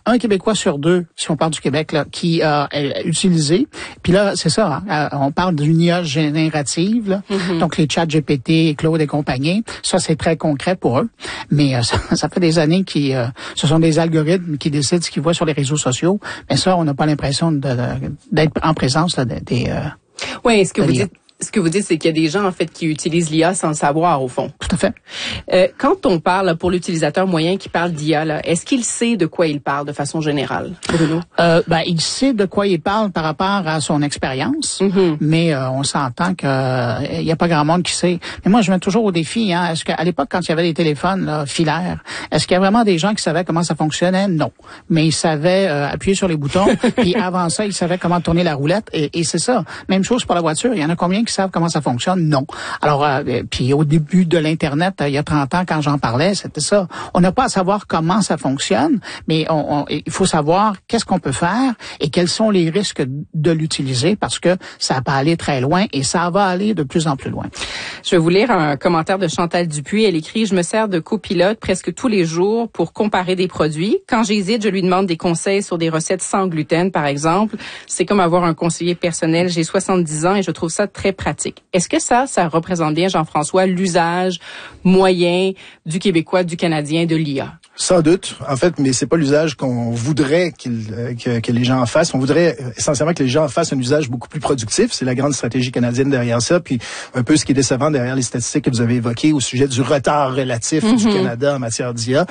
un Québécois sur deux, si on parle du Québec, là, qui a utilisé. Puis là, c'est ça, hein, on parle d'une IA générative, là, donc les chats GPT, Claude et compagnie. Ça, c'est très concret pour eux. Mais ça fait des années ce sont des algorithmes qui décident ce qu'ils voient sur les réseaux sociaux. Mais ça, on n'a pas l'impression d'être en présence là, des... Oui, ce que vous dites, c'est qu'il y a des gens, en fait, qui utilisent l'IA sans le savoir, au fond. Tout à fait. Quand on parle, pour l'utilisateur moyen qui parle d'IA, là, est-ce qu'il sait de quoi il parle de façon générale, Bruno? Il sait de quoi il parle par rapport à son expérience, mais on s'entend que il y a pas grand monde qui sait. Mais moi, je mets toujours au défi, hein. Est-ce qu'à l'époque, quand il y avait des téléphones là, filaires, est-ce qu'il y a vraiment des gens qui savaient comment ça fonctionnait? Non. Mais ils savaient appuyer sur les boutons, puis avant ça, ils savaient comment tourner la roulette, et c'est ça. Même chose pour la voiture. Il y en a combien qui savent comment ça fonctionne? Non. Alors, puis au début de l'Internet, il y a 30 ans, quand j'en parlais, c'était ça. On n'a pas à savoir comment ça fonctionne, mais il faut savoir qu'est-ce qu'on peut faire et quels sont les risques de l'utiliser, parce que ça peut aller très loin et ça va aller de plus en plus loin. Je vais vous lire un commentaire de Chantal Dupuis. Elle écrit: « Je me sers de copilote presque tous les jours pour comparer des produits. Quand j'hésite, je lui demande des conseils sur des recettes sans gluten, par exemple. C'est comme avoir un conseiller personnel. J'ai 70 ans et je trouve ça très pratique. » Est-ce que ça représente bien, Jean-François, l'usage moyen du Québécois, du Canadien, de l'IA? Sans doute, en fait, mais c'est pas l'usage qu'on voudrait que les gens en fassent. On voudrait essentiellement que les gens en fassent un usage beaucoup plus productif. C'est la grande stratégie canadienne derrière ça. Puis un peu ce qui est décevant derrière les statistiques que vous avez évoquées au sujet du retard relatif du Canada en matière d'IA.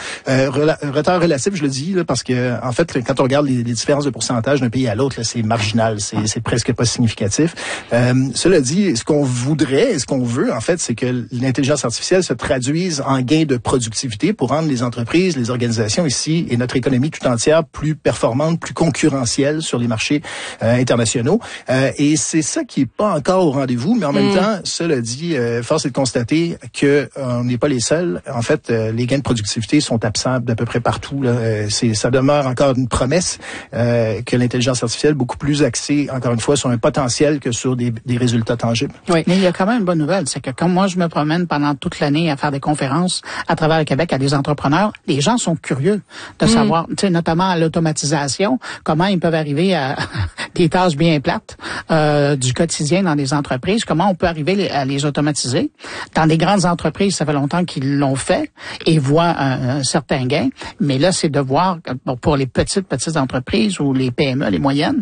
Retard relatif, je le dis là, parce que en fait, quand on regarde les différences de pourcentage d'un pays à l'autre, là, c'est marginal, c'est presque pas significatif. Cela dit, ce qu'on voudrait et ce qu'on veut, en fait, c'est que l'intelligence artificielle se traduise en gain de productivité pour rendre les entreprises, les organisations ici et notre économie tout entière plus performante, plus concurrentielle sur les marchés internationaux. Et c'est ça qui est pas encore au rendez-vous, mais en même temps, cela dit, force est de constater que on n'est pas les seuls. En fait, les gains de productivité sont absents d'à peu près partout. Là. Ça demeure encore une promesse que l'intelligence artificielle, beaucoup plus axée, encore une fois, sur un potentiel que sur des résultats tangibles. Oui, mais il y a quand même une bonne nouvelle, c'est que quand moi je me promène pendant toute l'année à faire des conférences à travers le Québec à des entrepreneurs, les gens sont curieux de savoir, tu sais, notamment à l'automatisation, comment ils peuvent arriver à des tâches bien plates du quotidien dans des entreprises, comment on peut arriver à les automatiser. Dans des grandes entreprises, ça fait longtemps qu'ils l'ont fait et voient un certain gain, mais là, c'est de voir, pour les petites entreprises ou les PME, les moyennes,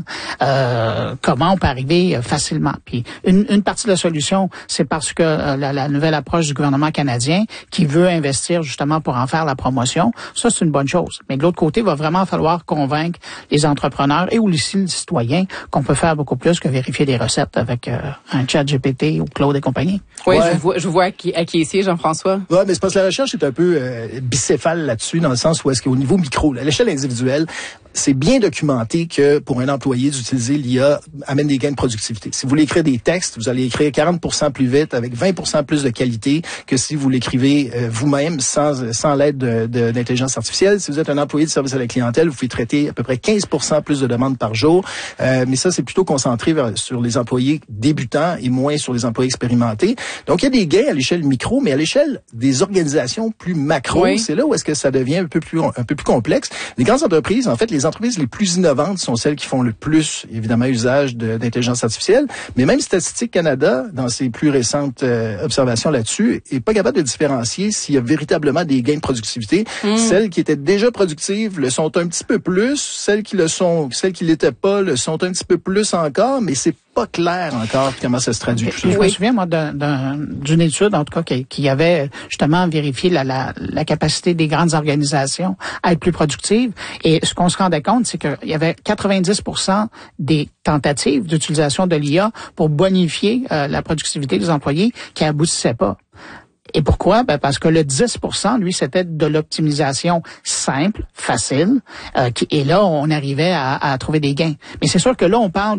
comment on peut arriver facilement. Puis une partie de la solution, c'est parce que la nouvelle approche du gouvernement canadien qui veut investir justement pour en faire la promotion, ça c'est une bonne chose. Mais de l'autre côté, il va vraiment falloir convaincre les entrepreneurs et aussi les citoyens qu'on peut faire beaucoup plus que vérifier des recettes avec un chat GPT ou Claude et compagnie. Oui, ouais. je vois acquiescer, Jean-François. Oui, mais c'est parce que la recherche est un peu bicéphale là-dessus, dans le sens où est-ce qu'au niveau micro, à l'échelle individuelle, c'est bien documenté que pour un employé d'utiliser l'IA amène des gains de productivité. Si vous voulez écrire des textes, vous allez écrire 40% plus vite avec 20% plus de qualité que si vous l'écrivez vous-même sans l'aide d'intelligence artificielle. Si vous êtes un employé de service à la clientèle, vous pouvez traiter à peu près 15% plus de demandes par jour. Mais ça, c'est plutôt concentré sur les employés débutants et moins sur les employés expérimentés. Donc, il y a des gains à l'échelle micro, mais à l'échelle des organisations plus macro, c'est là où est-ce que ça devient un peu plus complexe. Les grandes entreprises, en fait, les entreprises les plus innovantes sont celles qui font le plus, évidemment, usage d'intelligence artificielle. Mais même Statistique Canada, dans ses plus récentes observations là-dessus, est pas capable de différencier s'il y a véritablement des gains de productivité. Celles qui étaient déjà productives le sont un petit peu plus. Celles qui l'étaient pas le sont un petit peu plus encore, mais c'est pas clair encore comment ça se traduit. Je me souviens, moi, d'une étude, en tout cas, qui avait justement vérifié la capacité des grandes organisations à être plus productives. Et ce qu'on se rendait compte, c'est qu'il y avait 90% des tentatives d'utilisation de l'IA pour bonifier la productivité des employés qui aboutissaient pas. Et pourquoi? Parce que le 10%, lui, c'était de l'optimisation simple, facile, et là, on arrivait à trouver des gains. Mais c'est sûr que là, on parle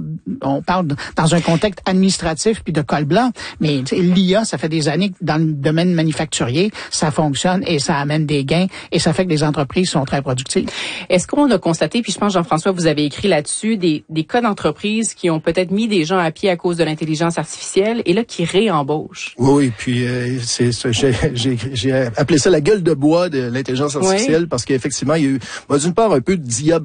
dans un contexte administratif puis de col blanc, mais l'IA, ça fait des années que dans le domaine manufacturier, ça fonctionne et ça amène des gains et ça fait que les entreprises sont très productives. Est-ce qu'on a constaté, puis je pense, Jean-François, vous avez écrit là-dessus, des cas d'entreprises qui ont peut-être mis des gens à pied à cause de l'intelligence artificielle et là, qui réembauchent? Oui, puis j'ai appelé ça la gueule de bois de l'intelligence artificielle parce qu'effectivement, il y a eu, d'une part, un peu d'IA